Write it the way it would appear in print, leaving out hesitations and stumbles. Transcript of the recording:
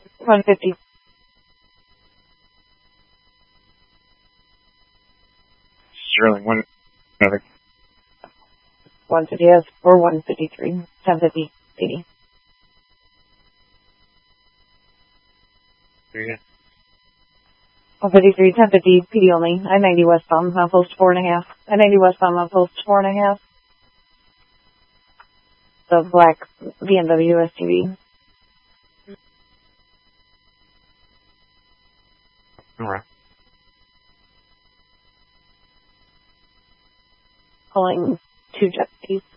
150. Sterling, 150. 150 yes, or 153. 1050 PD. Yeah. 153, 1050 PD only. I-90 westbound, outpost 4.5. I-90 westbound, outpost 4.5. The black BMW SUV. All right. Pulling 2 jet skis.